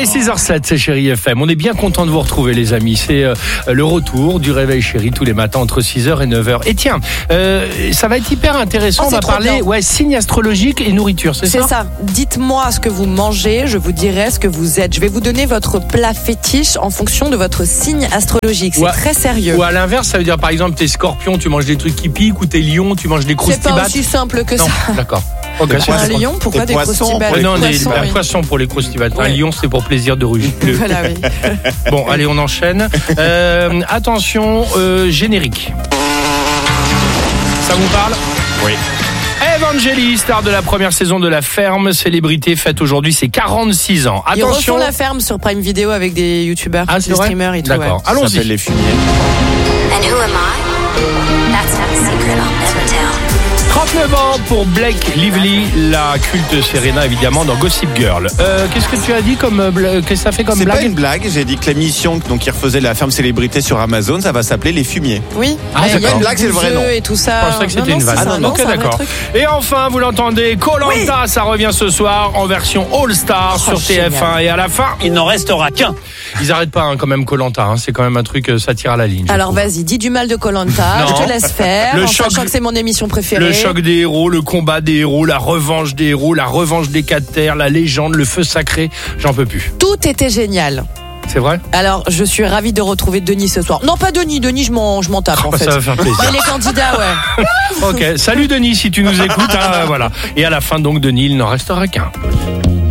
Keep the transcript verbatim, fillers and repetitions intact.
Allez, six heures zéro sept, c'est Chérie F M. On est bien content de vous retrouver, les amis. C'est euh, le retour du Réveil Chérie tous les matins entre six heures et neuf heures. Et tiens, euh, ça va être hyper intéressant. Oh, on va parler bien. ouais, signes astrologiques et nourriture, c'est, C'est ça ça. Dites-moi ce que vous mangez, je vous dirai ce que vous êtes. Je vais vous donner votre plat fétiche en fonction de votre signe astrologique. C'est Ouais. très sérieux. Ou à l'inverse, ça veut dire par exemple, t'es scorpion, tu manges des trucs qui piquent, ou t'es lion, tu manges des C'est croustibates. pas aussi simple que Non, ça. d'accord. Ok, Un c'est- lion, pourquoi Des des poissons, croustibates pour Ouais, non, des, Poisson, un oui. poisson pour les croustibates. Un Ouais. lion, c'est pour plaisir de rugir. Le- Voilà, oui. Bon, allez, on enchaîne. Euh, attention, euh, générique. Ça vous parle ? Oui. Evangélie, star de la première saison de La Ferme, célébrité, fête aujourd'hui ses quarante-six ans. Ils Attention. refont la ferme sur Prime Video avec des youtubeurs, Ah, des c'est vrai ? streamers et tout. D'accord. ouais. Ça s'appelle Allons-y. Les Fumiers. And who am I? That's not a secret I'll never tell. trente-neuf ans pour Blake Lively, la culte Serena évidemment dans Gossip Girl. Euh, qu'est-ce que tu as dit comme euh, bla- qu'est-ce que ça fait comme C'est blague pas une blague, j'ai dit que l'émission donc, qui refaisait La Ferme Célébrité sur Amazon, ça va s'appeler Les Fumiers. Oui. Ah, Mais il y a d'accord. le Blague, c'est le vrai bougeux nom. et tout ça. Je pensais que Non, c'était non, une c'est vanne. ça, Ah, non, non, ok, c'est un vrai d'accord. truc. Et enfin, vous l'entendez, Koh-Lanta, ça revient ce soir en version All Star Oh, sur T F un. génial. Et à la fin, Il n'en restera qu'un. ils arrêtent pas hein, quand même Koh-Lanta. Hein, c'est quand même un truc, euh, ça tire à la ligne. je Alors trouve. vas-y, dis du mal de Koh-Lanta, Non. je te laisse faire, Le en choc- sachant que c'est mon émission préférée. Le choc des héros, le combat des héros, la revanche des héros, la revanche des quatre terres, la légende, le feu sacré, j'en peux plus. Tout était génial. C'est vrai ? Alors, je suis ravie de retrouver Denis ce soir. Non, pas Denis, Denis, je m'en, je m'en tape en Bah, fait. ça va faire plaisir. Bah, il est candidat, ouais. Ok, salut Denis si tu nous écoutes, hein, voilà. Et à la fin donc Denis, il n'en restera qu'un.